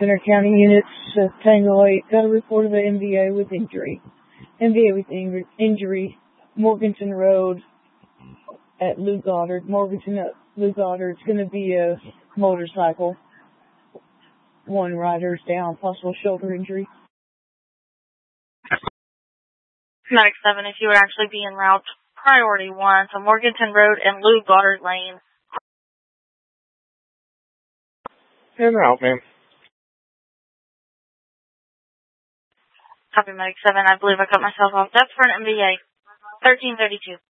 Center County units, Tango 8, got a report of an MVA with injury. MVA with injury, Morganton Road at Lou Goddard. Morganton at Lou Goddard. It's going to be a motorcycle. One rider's down, possible shoulder injury. Medic 7, if you would actually be en route, priority 1, so Morganton Road and Lou Goddard Lane. En route, ma'am. Copy, Medic 7. I believe I cut myself off. That's for an MVA. 1332.